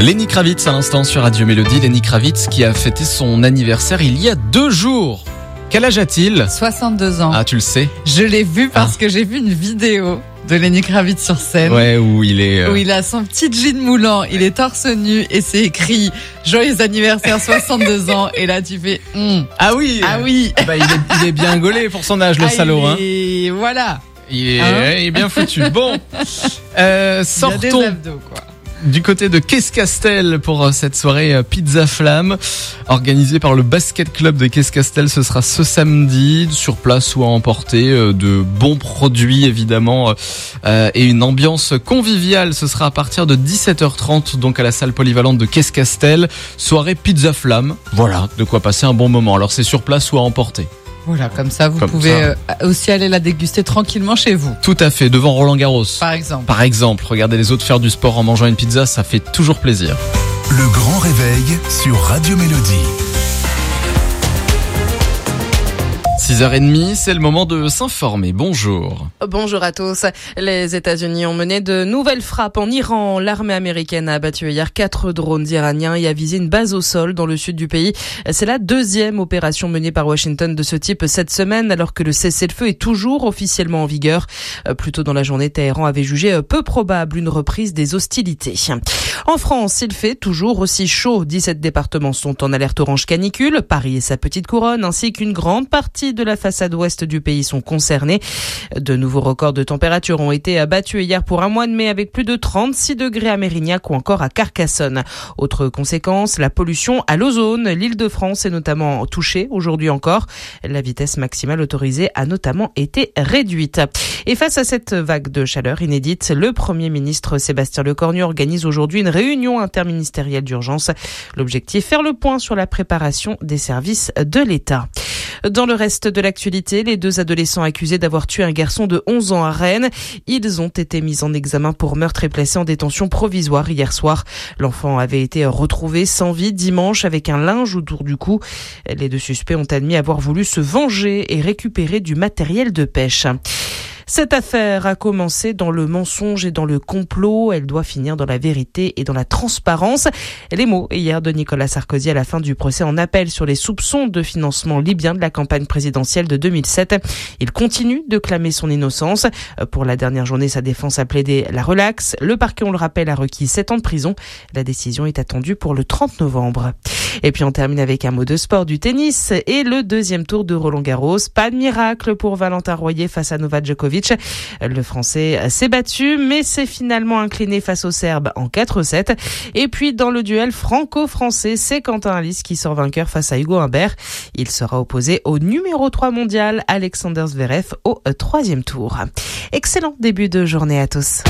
Lenny Kravitz à l'instant sur Radio Mélodie. Lenny Kravitz qui a fêté son anniversaire il y a 2 jours. Quel âge a-t-il ? 62 ans. Ah, tu le sais ? Je l'ai vu parce que j'ai vu une vidéo de Lenny Kravitz sur scène. Ouais, où il est... Où il a son petit jean moulant, il est torse nu et c'est écrit « Joyeux anniversaire 62 ans » et là tu fais Ah oui. Ah oui. Bah, il est bien gaulé pour son âge, le salaud. Et voilà. Il est bien foutu. Bon, sortons. Il y a des abdos, quoi. Du côté de Caisse-Castel pour cette soirée Pizza Flamme organisée par le Basket Club de Caisse-Castel. Ce sera ce samedi sur place ou à emporter, de bons produits évidemment et une ambiance conviviale. Ce sera à partir de 17h30 donc à la salle polyvalente de Caisse-Castel. Soirée Pizza Flamme. Voilà, de quoi passer un bon moment. Alors c'est sur place ou à emporter. Voilà, comme ça, vous pouvez aussi aller la déguster tranquillement chez vous. Tout à fait, devant Roland-Garros. Par exemple. Par exemple, regardez les autres faire du sport en mangeant une pizza, ça fait toujours plaisir. Le grand réveil sur Radio Mélodie. 6h30, c'est le moment de s'informer. Bonjour. Bonjour à tous. Les États-Unis ont mené de nouvelles frappes en Iran. L'armée américaine a abattu hier 4 drones iraniens et a visé une base au sol dans le sud du pays. C'est la 2e opération menée par Washington de ce type cette semaine, alors que le cessez-le-feu est toujours officiellement en vigueur. Plus tôt dans la journée, Téhéran avait jugé peu probable une reprise des hostilités. En France, il fait toujours aussi chaud. 17 départements sont en alerte orange canicule. Paris et sa petite couronne, ainsi qu'une grande partie de la façade ouest du pays sont concernés. De nouveaux records de température ont été battus hier pour un mois de mai avec plus de 36 degrés à Mérignac ou encore à Carcassonne. Autre conséquence, la pollution à l'ozone. L'Île-de-France est notamment touchée aujourd'hui encore. La vitesse maximale autorisée a notamment été réduite. Et face à cette vague de chaleur inédite, le Premier ministre Sébastien Lecornu organise aujourd'hui une réunion interministérielle d'urgence. L'objectif, faire le point sur la préparation des services de l'État. Dans le reste de l'actualité, les 2 adolescents accusés d'avoir tué un garçon de 11 ans à Rennes, ils ont été mis en examen pour meurtre et placés en détention provisoire hier soir. L'enfant avait été retrouvé sans vie dimanche avec un linge autour du cou. Les 2 suspects ont admis avoir voulu se venger et récupérer du matériel de pêche. Cette affaire a commencé dans le mensonge et dans le complot. Elle doit finir dans la vérité et dans la transparence. Les mots hier de Nicolas Sarkozy à la fin du procès en appel sur les soupçons de financement libyen de la campagne présidentielle de 2007. Il continue de clamer son innocence. Pour la dernière journée, sa défense a plaidé la relaxe. Le parquet, on le rappelle, a requis 7 ans de prison. La décision est attendue pour le 30 novembre. Et puis on termine avec un mot de sport, du tennis et le 2e tour de Roland-Garros. Pas de miracle pour Valentin Royer face à Novak Djokovic. Le Français s'est battu, mais s'est finalement incliné face au Serbe en 4-7. Et puis dans le duel franco-français, c'est Quentin Halys qui sort vainqueur face à Hugo Humbert. Il sera opposé au numéro 3 mondial, Alexander Zverev, au 3e tour. Excellent début de journée à tous.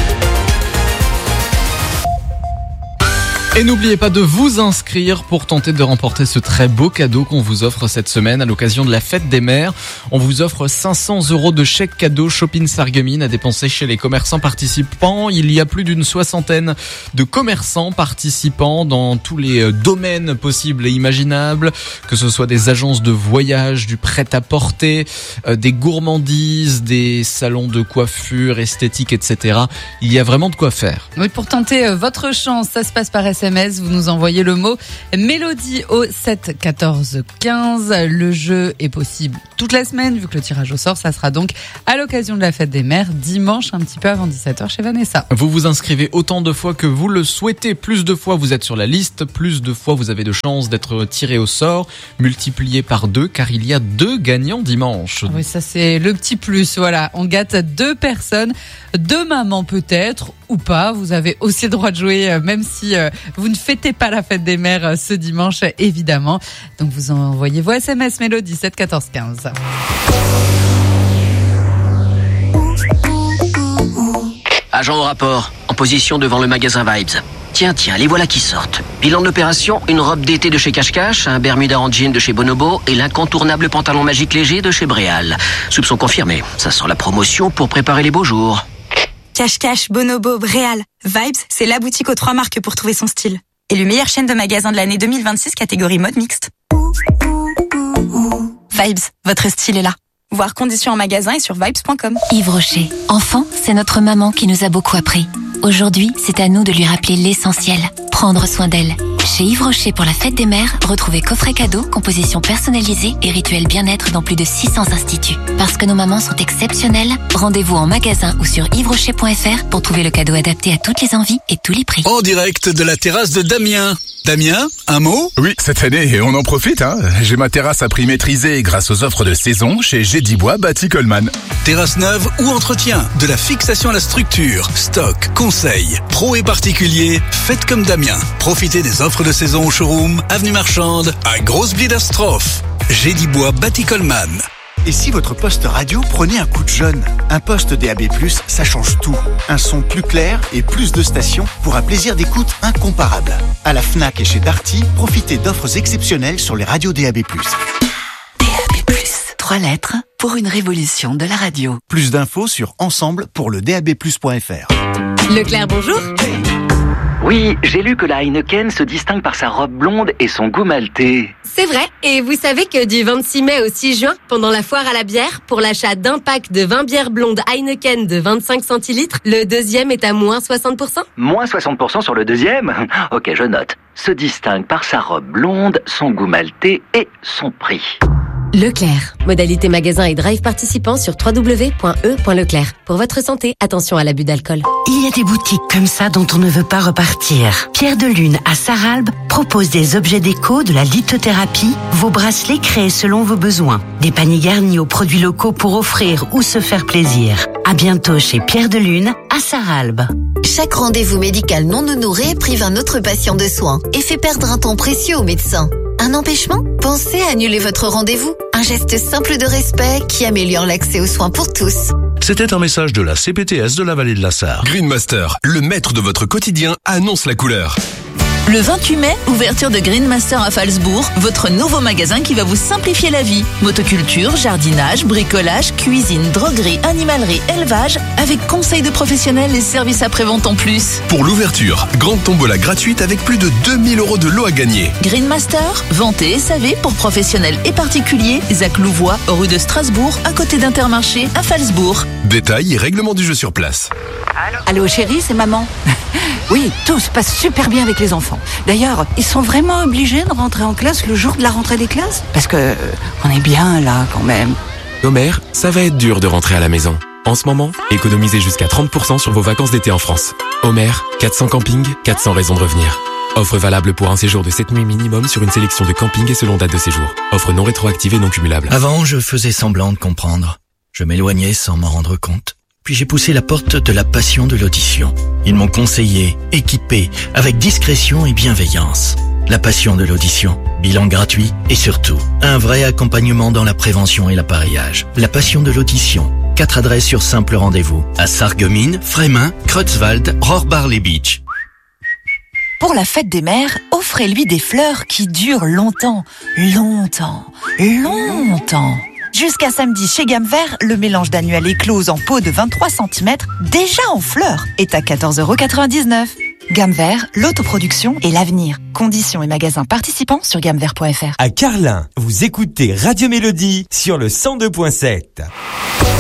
Et n'oubliez pas de vous inscrire pour tenter de remporter ce très beau cadeau qu'on vous offre cette semaine à l'occasion de la fête des mères. On vous offre 500 € de chèque cadeau Shopping Sarreguemines à dépenser chez les commerçants participants. Il y a plus d'une 60aine de commerçants participants dans tous les domaines possibles et imaginables, que ce soit des agences de voyage, du prêt-à-porter, des gourmandises, des salons de coiffure, esthétique, etc. Il y a vraiment de quoi faire. Oui, pour tenter votre chance, ça se passe par SMS, vous nous envoyez le mot Mélodie au 7 14 15. Le jeu est possible toute la semaine, vu que le tirage au sort, ça sera donc à l'occasion de la fête des mères, dimanche, un petit peu avant 17h chez Vanessa. Vous vous inscrivez autant de fois que vous le souhaitez. Plus de fois vous êtes sur la liste, plus de fois vous avez de chances d'être tiré au sort, multiplié par 2, car il y a 2 gagnants dimanche. Oui, ça c'est le petit plus, voilà. On gâte 2 personnes, 2 mamans peut-être, ou pas. Vous avez aussi le droit de jouer, même si vous ne fêtez pas la fête des mères ce dimanche, évidemment. Donc vous envoyez vos SMS Mélodie 7 14 15. Agent au rapport, en position devant le magasin Vibes. Tiens, les voilà qui sortent. Bilan de l'opération, une robe d'été de chez Cache Cache, un bermuda en jean de chez Bonobo et l'incontournable pantalon magique léger de chez Bréal. Soupçon confirmé, ça sent la promotion pour préparer les beaux jours. Cache Cache, Bonobo, Bréal. Vibes, c'est la boutique aux 3 marques pour trouver son style. Élue meilleure chaîne de magasins de l'année 2026, catégorie mode mixte. Vibes, votre style est là. Voir conditions en magasin et sur vibes.com. Yves Rocher. Enfant, c'est notre maman qui nous a beaucoup appris. Aujourd'hui, c'est à nous de lui rappeler l'essentiel. prendre soin d'elles. Chez Yves Rocher pour la fête des mères, retrouvez coffret cadeau, composition personnalisée et rituel bien-être dans plus de 600 instituts. Parce que nos mamans sont exceptionnelles, rendez-vous en magasin ou sur yvesrocher.fr pour trouver le cadeau adapté à toutes les envies et tous les prix. En direct de la terrasse de Damien. Damien, un mot? Oui, cette année, on en profite, hein. J'ai ma terrasse à prix maîtrisé grâce aux offres de saison chez Gédibois Bâti Coleman. Terrasse neuve ou entretien, de la fixation à la structure, stock, conseil, pro et particulier, faites comme Damien. Profitez des offres de saison au showroom, avenue Marchande, à Grosse-Bliederstroff. Gédibois Bâti Coleman. Et si votre poste radio prenait un coup de jeune? Un poste DAB+, ça change tout. Un son plus clair et plus de stations pour un plaisir d'écoute incomparable. À la Fnac et chez Darty, profitez d'offres exceptionnelles sur les radios DAB+. DAB+, 3 lettres pour une révolution de la radio. Plus d'infos sur ensemble pour le DAB+.fr. Leclerc, bonjour. Oui, j'ai lu que la Heineken se distingue par sa robe blonde et son goût maltais. C'est vrai, et vous savez que du 26 mai au 6 juin, pendant la foire à la bière, pour l'achat d'un pack de 20 bières blondes Heineken de 25 centilitres, le deuxième est à moins 60%. Moins 60% sur le deuxième? Ok, je note. Se distingue par sa robe blonde, son goût maltais et son prix. Leclerc. Modalité magasin et drive participants sur www.e.leclerc. Pour votre santé, attention à l'abus d'alcool. Il y a des boutiques comme ça dont on ne veut pas repartir. Pierre de Lune à Sarralbe propose des objets déco, de la lithothérapie, vos bracelets créés selon vos besoins, des paniers garnis aux produits locaux pour offrir ou se faire plaisir. À bientôt chez Pierre de Lune à Sarralbe. Chaque rendez-vous médical non honoré prive un autre patient de soins et fait perdre un temps précieux au médecin. Un empêchement? Pensez à annuler votre rendez-vous. Un geste simple de respect qui améliore l'accès aux soins pour tous. C'était un message de la CPTS de la Vallée de la Sarre. Greenmaster, le maître de votre quotidien, annonce la couleur. Le 28 mai, ouverture de Greenmaster à Phalsbourg, votre nouveau magasin qui va vous simplifier la vie. Motoculture, jardinage, bricolage, cuisine, droguerie, animalerie, élevage, avec conseils de professionnels et services après-vente en plus. Pour l'ouverture, grande tombola gratuite avec plus de 2000 € de lots à gagner. Greenmaster, vente et SAV pour professionnels et particuliers, Zac Louvois, rue de Strasbourg, à côté d'Intermarché, à Phalsbourg. Détails et règlement du jeu sur place. Allô chérie, c'est maman. Oui, tout se passe super bien avec les enfants. D'ailleurs, ils sont vraiment obligés de rentrer en classe le jour de la rentrée des classes? Parce que on est bien là quand même. Omer, ça va être dur de rentrer à la maison. En ce moment, économisez jusqu'à 30% sur vos vacances d'été en France. Omer, 400 campings, 400 raisons de revenir. Offre valable pour un séjour de 7 nuits minimum sur une sélection de campings et selon date de séjour. Offre non rétroactive et non cumulable. Avant, je faisais semblant de comprendre. Je m'éloignais sans m'en rendre compte. Puis j'ai poussé la porte de la passion de l'audition. Ils m'ont conseillé, équipé, avec discrétion et bienveillance. La passion de l'audition, bilan gratuit et surtout, un vrai accompagnement dans la prévention et l'appareillage. La passion de l'audition, 4 adresses sur simple rendez-vous. À Sarreguemines, Frémin, Creutzwald, Rohrbach-les-Beach. Pour la fête des mères, offrez-lui des fleurs qui durent longtemps. Longtemps. Longtemps. Jusqu'à samedi chez Gamme Vert, le mélange d'annuel éclose en pot de 23 cm, déjà en fleurs, est à 14,99 €. Gamme Vert, l'autoproduction et l'avenir. Conditions et magasins participants sur gammevert.fr. À Carlin, vous écoutez Radio Mélodie sur le 102.7.